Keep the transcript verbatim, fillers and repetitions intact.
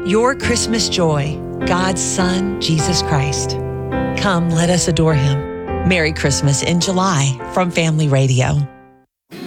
Your Christmas joy, God's Son, Jesus Christ. Come, let us adore him. Merry Christmas in July from Family Radio.